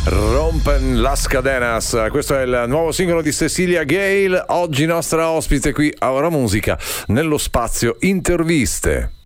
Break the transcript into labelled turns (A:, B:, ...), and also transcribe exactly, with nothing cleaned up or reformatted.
A: Rompen las cadenas, questo è il nuovo singolo di Cecilia Gale, oggi nostra ospite qui a Ora Musica nello spazio interviste.